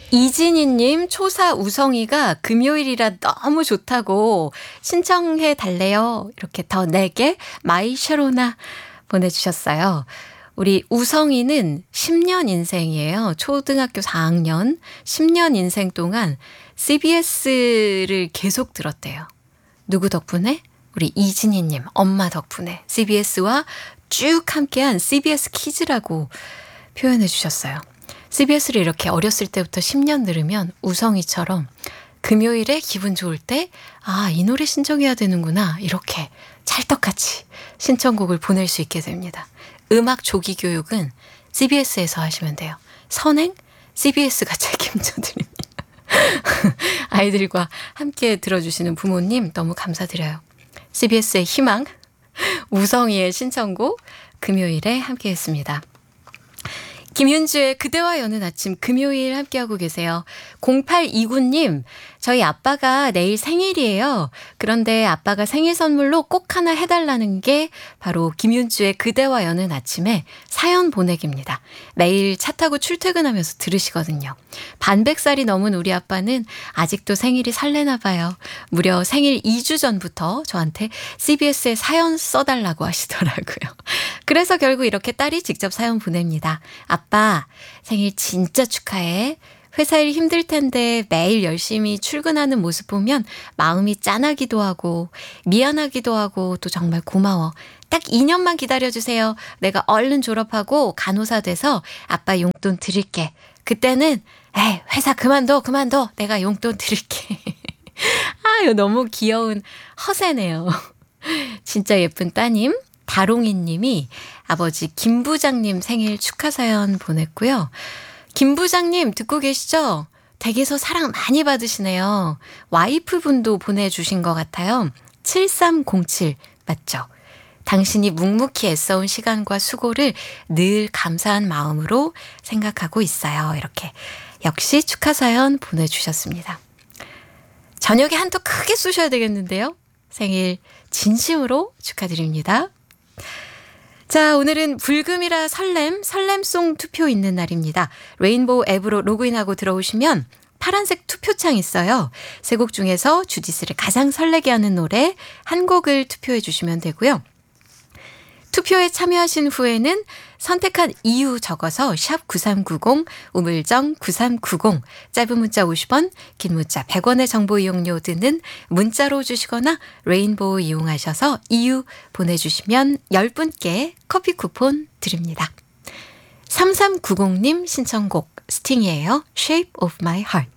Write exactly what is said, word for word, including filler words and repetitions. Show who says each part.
Speaker 1: 이진희님 초사 우성이가 금요일이라 너무 좋다고 신청해 달래요. 이렇게 더 내게 마이 쉐로나 보내주셨어요. 우리 우성이는 십 년 인생이에요. 초등학교 사 학년 십 년 인생 동안 씨비에스를 계속 들었대요. 누구 덕분에? 우리 이진희님 엄마 덕분에 씨비에스와 쭉 함께한 씨비에스 키즈라고 표현해 주셨어요. 씨비에스를 이렇게 어렸을 때부터 십 년 들으면 우성이처럼 금요일에 기분 좋을 때 아, 이 노래 신청해야 되는구나 이렇게 찰떡같이 신청곡을 보낼 수 있게 됩니다. 음악 조기 교육은 씨비에스에서 하시면 돼요. 선행 씨비에스가 책임져 드립니다. 아이들과 함께 들어주시는 부모님 너무 감사드려요. 씨비에스의 희망, 우성이의 신청곡 금요일에 함께했습니다. 김윤주의 그대와 여는 아침 금요일 함께하고 계세요. 공팔이구 님, 저희 아빠가 내일 생일이에요. 그런데 아빠가 생일 선물로 꼭 하나 해달라는 게 바로 김윤주의 그대와 여는 아침에 사연 보내기입니다. 매일 차 타고 출퇴근하면서 들으시거든요. 반백살이 넘은 우리 아빠는 아직도 생일이 설레나 봐요. 무려 생일 이 주 전부터 저한테 씨비에스에 사연 써달라고 하시더라고요. 그래서 결국 이렇게 딸이 직접 사연 보냅니다. 아빠, 생일 진짜 축하해. 회사 일 힘들 텐데 매일 열심히 출근하는 모습 보면 마음이 짠하기도 하고 미안하기도 하고 또 정말 고마워. 딱 이 년만 기다려주세요. 내가 얼른 졸업하고 간호사 돼서 아빠 용돈 드릴게. 그때는 에이, 회사 그만둬 그만둬. 내가 용돈 드릴게. 아유, 너무 귀여운 허세네요. 진짜 예쁜 따님 다롱이 님이 아버지 김 부장님 생일 축하 사연 보냈고요. 김 부장님 듣고 계시죠? 댁에서 사랑 많이 받으시네요. 와이프분도 보내주신 것 같아요. 칠삼공칠 맞죠? 당신이 묵묵히 애써온 시간과 수고를 늘 감사한 마음으로 생각하고 있어요. 이렇게 역시 축하 사연 보내주셨습니다. 저녁에 한턱 크게 쏘셔야 되겠는데요. 생일 진심으로 축하드립니다. 자, 오늘은 불금이라 설렘, 설렘송 투표 있는 날입니다. 레인보우 앱으로 로그인하고 들어오시면 파란색 투표창 있어요. 세 곡 중에서 주디스를 가장 설레게 하는 노래 한 곡을 투표해 주시면 되고요. 투표에 참여하신 후에는 선택한 이유 적어서 샵 구삼구공, 우물정 구삼구공, 짧은 문자 오십 원, 긴 문자 백 원의 정보 이용료 드는 문자로 주시거나 레인보우 이용하셔서 이유 보내주시면 열 분께 커피 쿠폰 드립니다. 삼삼구공 님 신청곡 스팅이에요. Shape of my heart.